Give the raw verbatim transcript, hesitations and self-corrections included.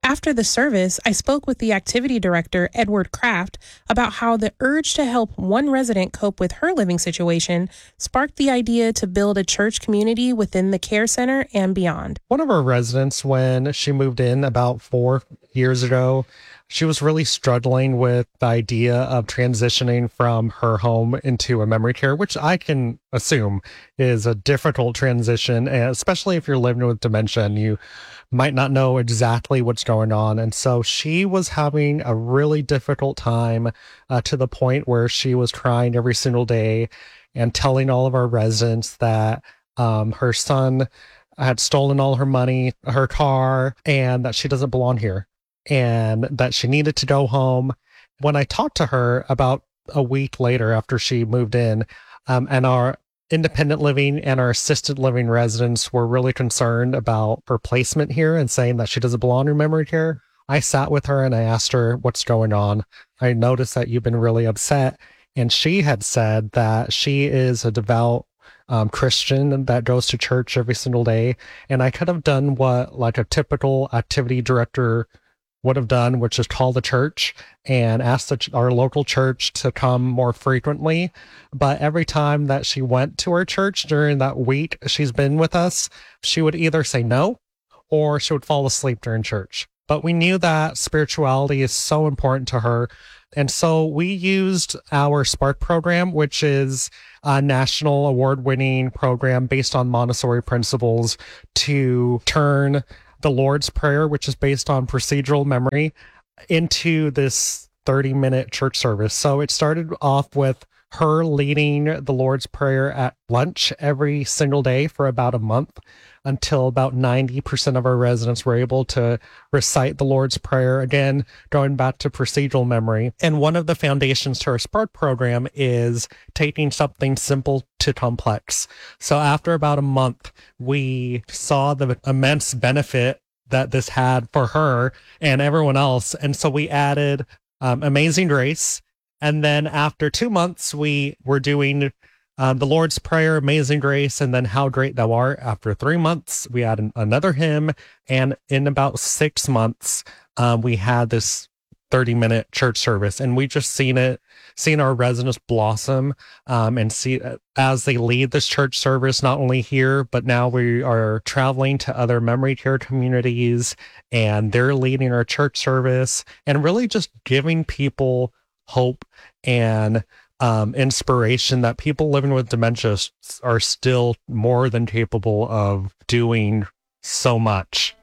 After the service, I spoke with the activity director, Edward Kraft, about how the urge to help one resident cope with her living situation sparked the idea to build a church community within the care center and beyond. One of our residents, when she moved in about four years ago, she was really struggling with the idea of transitioning from her home into a memory care, which I can assume is a difficult transition, and especially if you're living with dementia and you might not know exactly what's going on. And so she was having a really difficult time uh, to the point where she was crying every single day and telling all of our residents that um, her son had stolen all her money, her car, and that she doesn't belong here, and that she needed to go home. When I talked to her about a week later after she moved in, um, and our independent living and our assisted living residents were really concerned about her placement here and saying that she doesn't belong in memory care, I sat with her and I asked her what's going on. I noticed that you've been really upset. And she had said that she is a devout Um, Christian that goes to church every single day. And I could have done what like a typical activity director would have done, which is call the church and ask the ch- our local church to come more frequently. But every time that she went to her church during that week she's been with us, she would either say no or she would fall asleep during church. But we knew that spirituality is so important to her. And so we used our Spark program, which is a national award-winning program based on Montessori principles, to turn the Lord's Prayer, which is based on procedural memory, into this thirty-minute church service. So it started off with her leading the Lord's Prayer at lunch every single day for about a month, until about ninety percent of our residents were able to recite the Lord's Prayer, again, going back to procedural memory. And one of the foundations to our Spark program is taking something simple to complex. So after about a month, we saw the immense benefit that this had for her and everyone else. And so we added um, Amazing Grace. And then after two months, we were doing Um, the Lord's Prayer, Amazing Grace, and then How Great Thou Art. After three months, we had an, another hymn. And in about six months, um, we had this thirty minute church service. And we just seen it, seen our residents blossom um, and see uh, as they lead this church service, not only here, but now we are traveling to other memory care communities and they're leading our church service and really just giving people hope and Um, inspiration that people living with dementia are still more than capable of doing so much.